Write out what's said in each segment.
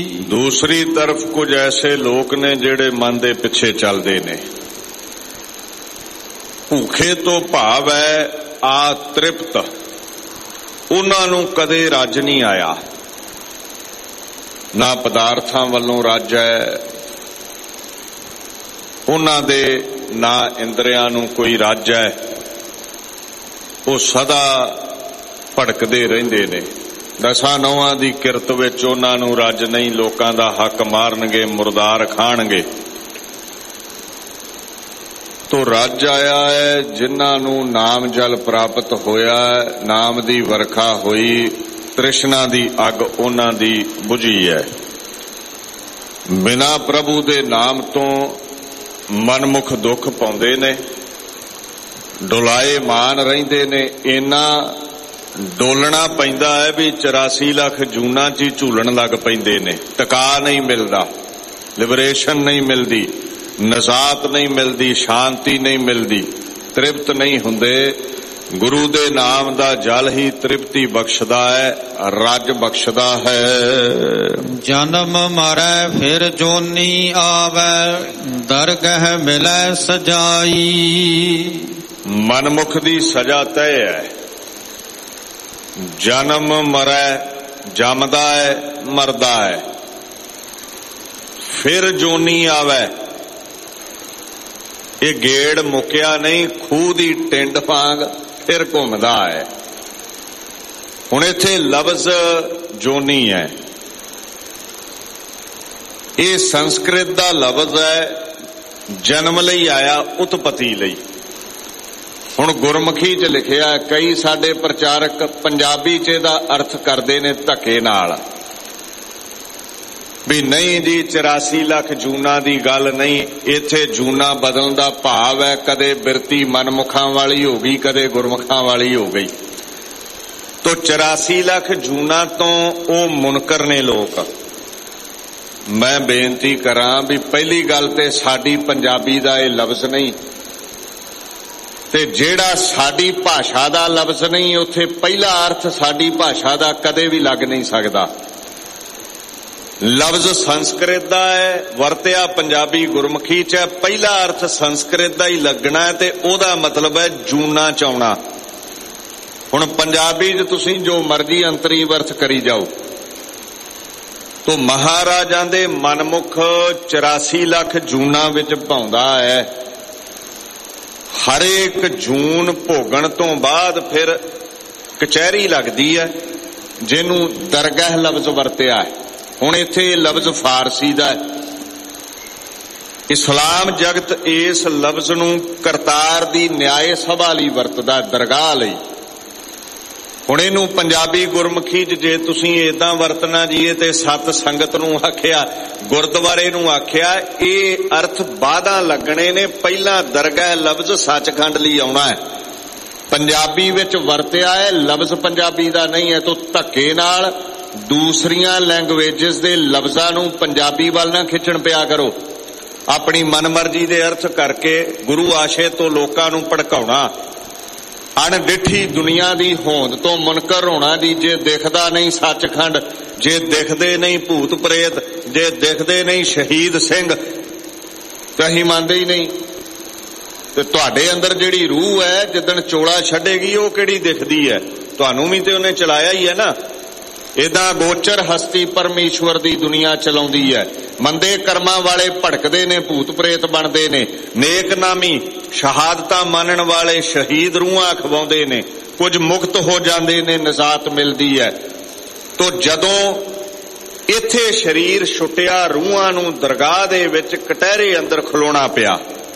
ਦੂਸਰੀ ਤਰਫ ਕੁਝ ਐਸੇ ਲੋਕ ਨੇ ਜਿਹੜੇ ਮਨ ਦੇ ਪਿੱਛੇ ਚੱਲਦੇ ਨੇ। ਭੁੱਖੇ ਤੋਂ ਭਾਵ ਹੈ ਆ ਤ੍ਰਿਪਤ, ਉਹਨਾਂ ਨੂੰ ਕਦੇ ਰੱਜ ਨਹੀਂ ਆਇਆ, ਨਾ ਪਦਾਰਥਾਂ ਵੱਲੋਂ ਰੱਜ ਹੈ ਉਹਨਾਂ ਦੇ, ਨਾ ਇੰਦਰੀਆਂ ਨੂੰ ਕੋਈ ਰੱਜ ਹੈ। ਉਹ ਸਦਾ ਭਟਕਦੇ ਰਹਿੰਦੇ ਨੇ। ਦਸਾਂ ਨੌਹਾਂ ਦੀ ਕਿਰਤ ਵਿੱਚ ਉਹਨਾਂ ਨੂੰ ਰੱਜ ਨਹੀਂ। ਲੋਕਾਂ ਦਾ ਹੱਕ ਮਾਰਨਗੇ, ਮੁਰਦਾਰ ਖਾਣਗੇ। ਤੋ ਰੱਜ ਆਇਆ ਹੈ ਜਿਨ੍ਹਾਂ ਨੂੰ ਨਾਮ ਜਲ ਪ੍ਰਾਪਤ ਹੋਇਆ, ਨਾਮ ਦੀ ਵਰਖਾ ਹੋਈ, ਤ੍ਰਿਸ਼ਨਾ ਦੀ ਅੱਗ ਉਹਨਾਂ ਦੀ ਬੁਝੀ ਹੈ। ਬਿਨਾਂ ਪ੍ਰਭੂ ਦੇ ਨਾਮ ਤੋਂ ਮਨਮੁਖ ਦੁੱਖ ਪਾਉਂਦੇ ਨੇ, ਡੁਲਾਏ ਮਾਨ ਰਹਿੰਦੇ ਨੇ। ਇੰਨਾ ਡੋਲਣਾ ਪੈਂਦਾ ਹੈ ਵੀ 84 ਲੱਖ ਜੂਨਾਂ 'ਚ ਹੀ ਝੂਲਣ ਲੱਗ ਪੈਂਦੇ ਨੇ। ਟਿਕਾ ਨਹੀਂ ਮਿਲਦਾ, ਲਿਬਰੇਸ਼ਨ ਨਹੀਂ ਮਿਲਦੀ, ਨਜ਼ਾਤ ਨਹੀਂ ਮਿਲਦੀ, ਸ਼ਾਂਤੀ ਨਹੀਂ ਮਿਲਦੀ, ਤ੍ਰਿਪਤ ਨਹੀਂ ਹੁੰਦੇ। ਗੁਰੂ ਦੇ ਨਾਮ ਦਾ ਜਲ ਹੀ ਤ੍ਰਿਪਤੀ ਬਖਸ਼ਦਾ ਹੈ, ਰੱਜ ਬਖਸ਼ਦਾ ਹੈ। ਜਨਮ ਮਰੈ ਫਿਰ ਜੋਨੀ ਆਵੈ, ਦਰਗਹਿ ਮਿਲੈ ਸਜਾਈ। ਮਨਮੁਖ ਦੀ ਸਜ਼ਾ ਤੈਅ ਹੈ। ਜਨਮ ਮਰੈ, ਜੰਮਦਾ ਹੈ, ਮਰਦਾ ਹੈ, ਫਿਰ ਜੋਨੀ ਆਵੈ। ਇਹ ਗੇੜ ਮੁੱਕਿਆ ਨਹੀਂ, ਖੂਹ ਦੀ ਟਿੰਡ ਵਾਂਗ ਫਿਰ ਘੁੰਮਦਾ ਹੈ। ਹੁਣ ਇੱਥੇ ਲਫ਼ਜ਼ ਜੋਨੀ ਹੈ, ਇਹ ਸੰਸਕ੍ਰਿਤ ਦਾ ਲਫ਼ਜ਼ ਹੈ, ਜਨਮ ਲਈ ਆਇਆ, ਉਤਪਤੀ ਲਈ। ਹੁਣ ਗੁਰਮੁਖੀ 'ਚ ਲਿਖਿਆ, ਕਈ ਸਾਡੇ ਪ੍ਰਚਾਰਕ ਪੰਜਾਬੀ 'ਚ ਇਹਦਾ ਅਰਥ ਕਰਦੇ ਨੇ ਧੱਕੇ ਨਾਲ ਵੀ ਨਹੀਂ ਜੀ 84 ਲੱਖ ਜੂਨਾਂ ਦੀ ਗੱਲ ਨਹੀਂ। ਇੱਥੇ ਜੂਨਾਂ ਬਦਲਣ ਦਾ ਭਾਵ ਹੈ, ਕਦੇ ਬਿਰਤੀ ਮਨਮੁਖਾਂ ਵਾਲੀ ਹੋ ਗਈ, ਕਦੇ ਗੁਰਮੁਖਾਂ ਵਾਲੀ ਹੋ ਗਈ। ਤੋ 84 ਲੱਖ ਜੂਨਾਂ ਤੋਂ ਉਹ ਮੁਨਕਰ ਨੇ ਲੋਕ। ਮੈਂ ਬੇਨਤੀ ਕਰਾਂ ਵੀ ਪਹਿਲੀ ਗੱਲ ਤੇ ਸਾਡੀ ਪੰਜਾਬੀ ਦਾ ਇਹ ਲਫ਼ਜ਼ ਨਹੀਂ, ਤੇ ਜਿਹੜਾ ਸਾਡੀ ਭਾਸ਼ਾ ਦਾ ਲਫ਼ਜ਼ ਨਹੀਂ, ਉੱਥੇ ਪਹਿਲਾ ਅਰਥ ਸਾਡੀ ਭਾਸ਼ਾ ਦਾ ਕਦੇ ਵੀ ਲੱਗ ਨਹੀਂ ਸਕਦਾ। ਲਫ਼ਜ਼ ਸੰਸਕ੍ਰਿਤ ਦਾ ਹੈ, ਵਰਤਿਆ ਪੰਜਾਬੀ ਗੁਰਮੁਖੀ 'ਚ ਹੈ, ਪਹਿਲਾ ਅਰਥ ਸੰਸਕ੍ਰਿਤ ਦਾ ਹੀ ਲੱਗਣਾ ਹੈ, ਤੇ ਉਹਦਾ ਮਤਲਬ ਹੈ ਜੂਨਾ ਚਾਉਣਾ। ਹੁਣ ਪੰਜਾਬੀ 'ਚ ਤੁਸੀਂ ਜੋ ਮਰਜ਼ੀ ਅੰਤਰੀ ਅਰਥ ਕਰੀ ਜਾਓ। ਤੋ ਮਹਾਰਾਜਾਂ ਦੇ ਮਨਮੁਖ 84 ਲੱਖ ਜੂਨਾਂ ਵਿੱਚ ਭਾਉਂਦਾ ਹੈ। ਹਰੇਕ ਜੂਨ ਭੋਗਣ ਤੋਂ ਬਾਅਦ ਫਿਰ ਕਚਹਿਰੀ ਲੱਗਦੀ ਹੈ, ਜਿਹਨੂੰ ਦਰਗਾਹ ਲਫ਼ਜ਼ ਵਰਤਿਆ ਹੈ। ਹੁਣ ਇੱਥੇ ਲਫ਼ਜ਼ ਫਾਰਸੀ ਦਾ ਹੈ। ਇਸਲਾਮ ਜਗਤ ਇਸ ਲਫ਼ਜ਼ ਨੂੰ ਕਰਤਾਰ ਦੀ ਨਿਆਏ ਸਭਾ ਲਈ ਵਰਤਦਾ, ਦਰਗਾਹ ਲਈ। ਹੁਣ ਇਹਨੂੰ ਪੰਜਾਬੀ ਗੁਰਮੁਖੀ 'ਚ ਜੇ ਤੁਸੀਂ ਏਦਾਂ ਵਰਤਣਾ ਜੀ, ਇਹ ਤੇ ਸਤ ਸੰਗਤ ਨੂੰ ਆਖਿਆ, ਗੁਰਦੁਆਰੇ ਨੂੰ ਆਖਿਆ, ਇਹ ਅਰਥ ਬਾਅਦਾਂ ਲੱਗਣੇ ਨੇ। ਪਹਿਲਾਂ ਦਰਗਾਹ ਲਫ਼ਜ਼ ਸੱਚਖੰਡ ਲਈ ਆਉਣਾ ਹੈ, ਪੰਜਾਬੀ ਵਿੱਚ ਵਰਤਿਆ ਹੈ, ਲਫ਼ਜ਼ ਪੰਜਾਬੀ ਦਾ ਨਹੀਂ ਹੈ। ਤੋਂ ਧੱਕੇ ਨਾਲ ਦੂਸਰੀਆਂ ਲੈਂਗੁਏਜਸ ਦੇ ਲਫ਼ਜ਼ਾਂ ਨੂੰ ਪੰਜਾਬੀ ਵੱਲ ਨਾ ਖਿੱਚਣ ਪਿਆ ਕਰੋ। ਆਪਣੀ ਮਨਮਰਜ਼ੀ ਦੇ ਅਰਥ ਕਰਕੇ ਗੁਰੂ ਆਸ਼ੇ ਤੋਂ ਲੋਕਾਂ ਨੂੰ ਭੜਕਾਉਣਾ, ਅਣਡਿੱਠੀ ਦੁਨੀਆ ਦੀ ਹੋਂਦ ਤੋਂ ਮੁਨਕਰ ਹੋਣਾ ਜੀ। ਜੇ ਦਿਖਦਾ ਨਹੀਂ ਸੱਚਖੰਡ, ਜੇ ਦਿਖਦੇ ਨਹੀਂ ਭੂਤ ਪ੍ਰੇਤ, ਜੇ ਦਿਖਦੇ ਨਹੀਂ ਸ਼ਹੀਦ ਸਿੰਘ, ਤਾਂ ਅਸੀਂ ਮੰਨਦੇ ਹੀ ਨਹੀਂ। ਤੇ ਤੁਹਾਡੇ ਅੰਦਰ ਜਿਹੜੀ ਰੂਹ ਹੈ, ਜਿੱਦਣ ਚੋਲਾ ਛੱਡੇਗੀ, ਉਹ ਕਿਹੜੀ ਦਿਖਦੀ ਹੈ? ਤੁਹਾਨੂੰ ਵੀ ਤੇ ਉਹਨੇ ਚਲਾਇਆ ਹੀ ਹੈ ਨਾ। ਏਦਾਂ ਗੋਚਰ ਹਸਤੀ ਪਰਮੇਸ਼ਵਰ ਦੀ ਦੁਨੀਆ ਚਲਾਉਂਦੀ ਹੈ। ਮੰਦੇ ਕਰਮਾਂ ਵਾਲੇ ਭੜਕਦੇ ਨੇ, ਭੂਤ ਪ੍ਰੇਤ ਬਣਦੇ ਨੇ। ਨੇਕ ਨਾਮੀ ਸ਼ਹਾਦਤਾਂ ਮੰਨਣ ਵਾਲੇ ਸ਼ਹੀਦ ਰੂਹਾਂ ਅਖਵਾਉਂਦੇ ਨੇ, ਕੁਝ ਮੁਕਤ ਹੋ ਜਾਂਦੇ ਨੇ, ਨਜ਼ਾਤ ਮਿਲਦੀ ਹੈ। ਤੋ ਜਦੋਂ ਇੱਥੇ ਸਰੀਰ ਛੁੱਟਿਆ, ਰੂਹਾਂ ਨੂੰ ਦਰਗਾਹ ਦੇ ਵਿੱਚ ਕਟਹਿਰੇ ਅੰਦਰ ਖਲੋਣਾ ਪਿਆ।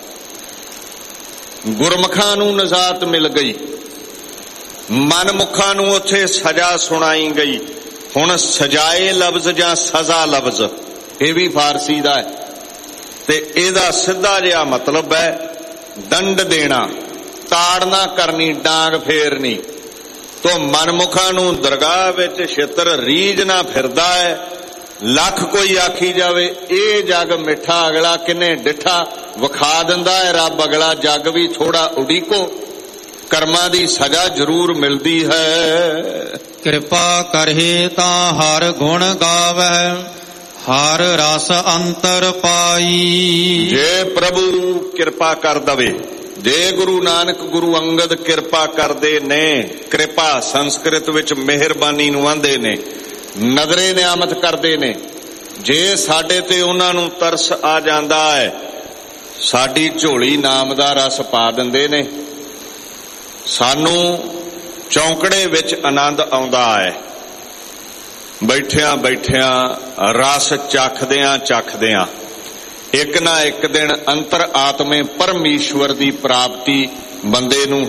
ਗੁਰਮੁਖਾਂ ਨੂੰ ਨਜ਼ਾਤ ਮਿਲ ਗਈ, ਮਨਮੁਖਾਂ ਨੂੰ ਉੱਥੇ ਸਜ਼ਾ ਸੁਣਾਈ ਗਈ। ਹੁਣ ਸਜਾਏ ਲਫ਼ਜ਼ ਜਾਂ ਸਜ਼ਾ ਲਫ਼ਜ਼ ਇਹ ਵੀ ਫਾਰਸੀ ਦਾ ਹੈ, ਤੇ ਇਹਦਾ ਸਿੱਧਾ ਜਿਹਾ ਮਤਲਬ ਹੈ ਦੰਡ ਦੇਣਾ, ਤਾੜਨਾ ਕਰਨੀ, ਡਾਂਗ ਫੇਰਨੀ। ਤੋ ਮਨਮੁਖਾਂ ਨੂੰ ਦਰਗਾਹ ਵਿੱਚ ਛਿੱਤਰ ਰੀਝਣਾ ਫਿਰਦਾ ਹੈ। ਲੱਖ ਕੋਈ ਆਖੀ ਜਾਵੇ ਇਹ ਜੱਗ ਮਿੱਠਾ, ਅਗਲਾ ਕਿੰਨੇ ਡਿੱਠਾ, ਵਿਖਾ ਦਿੰਦਾ ਹੈ ਰੱਬ ਅਗਲਾ ਜੱਗ ਵੀ। ਥੋੜਾ ਉਡੀਕੋ, ਕਰਮਾਂ ਦੀ ਸਜ਼ਾ ਜ਼ਰੂਰ ਮਿਲਦੀ ਹੈ। ਕਿਰਪਾ ਕਰਹਿ ਤਾਂ ਹਰ ਗੁਣ ਗਾਵੈ, ਹਰ ਰਸ ਅੰਤਰ ਪਾਈ। ਜੇ ਪ੍ਰਭੂ ਕਿਰਪਾ ਕਰ ਦਵੇ, ਜੇ ਗੁਰੂ ਨਾਨਕ ਗੁਰੂ ਅੰਗਦ ਕਿਰਪਾ ਕਰਦੇ ਨੇ, ਕਿਰਪਾ ਸੰਸਕ੍ਰਿਤ ਵਿੱਚ ਮਿਹਰਬਾਨੀ ਨੂੰ ਆਂਦੇ ਨੇ, ਨਜ਼ਰੇ ਨਿਆਮਤ ਕਰਦੇ ਨੇ। ਜੇ ਸਾਡੇ ਤੇ ਉਹਨਾਂ ਨੂੰ ਤਰਸ ਆ ਜਾਂਦਾ ਹੈ, ਸਾਡੀ ਝੋਲੀ ਨਾਮ ਦਾ ਰਸ ਪਾ ਦਿੰਦੇ ਨੇ, ਸਾਨੂੰ ਚੌਂਕੜੇ ਵਿੱਚ ਆਨੰਦ ਆਉਂਦਾ ਹੈ। ਬੈਠਿਆਂ ਬੈਠਿਆਂ ਰਸ ਚੱਖਦਿਆਂ ਇੱਕ ਨਾ ਇੱਕ ਦਿਨ ਅੰਤਰ ਆਤਮੇ ਪਰਮੇਸ਼ਵਰ ਦੀ ਪ੍ਰਾਪਤੀ ਬੰਦੇ ਨੂੰ